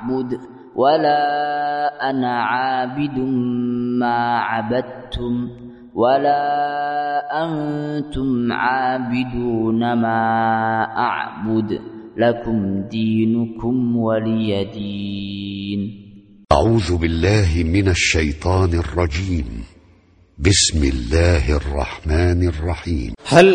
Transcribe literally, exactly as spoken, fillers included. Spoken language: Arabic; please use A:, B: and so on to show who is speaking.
A: أعبد ولا أنا عابد ما عبدتم ولا أنتم عابدون ما أعبد لكم دينكم ولي دين.
B: أعوذ بالله من الشيطان الرجيم. بسم الله الرحمن الرحيم.
C: هل